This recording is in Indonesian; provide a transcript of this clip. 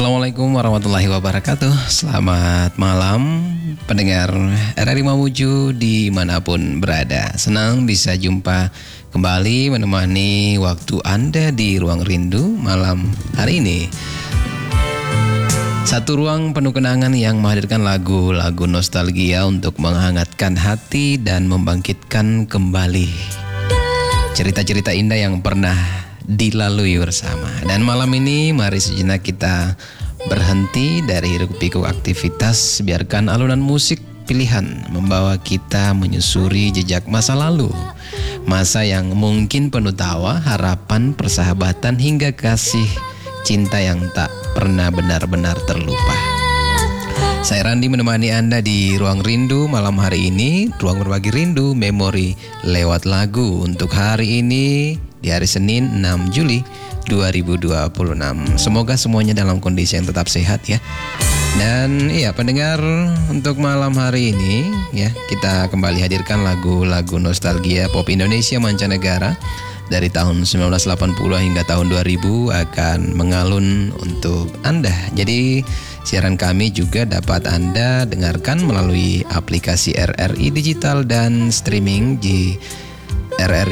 Assalamualaikum warahmatullahi wabarakatuh. Selamat malam pendengar RRI Mamuju dimanapun berada. Senang bisa jumpa kembali menemani waktu Anda di Ruang Rindu malam hari ini. Satu ruang penuh kenangan yang menghadirkan lagu-lagu nostalgia untuk menghangatkan hati dan membangkitkan kembali cerita-cerita indah yang pernah dilalui bersama. Dan malam ini mari sejenak kita berhenti dari hiruk-pikuk aktivitas, biarkan alunan musik pilihan membawa kita menyusuri jejak masa lalu. Masa yang mungkin penuh tawa, harapan, persahabatan hingga kasih cinta yang tak pernah benar-benar terlupa. Saya Randi menemani Anda di Ruang Rindu malam hari ini, ruang berbagi rindu, memori lewat lagu untuk hari ini di hari Senin 6 Juli 2026. Semoga semuanya dalam kondisi yang tetap sehat ya. Dan iya pendengar, untuk malam hari ini ya kita kembali hadirkan lagu-lagu nostalgia pop Indonesia mancanegara dari tahun 1980 hingga tahun 2000 akan mengalun untuk Anda. Jadi siaran kami juga dapat Anda dengarkan melalui aplikasi RRI Digital dan streaming di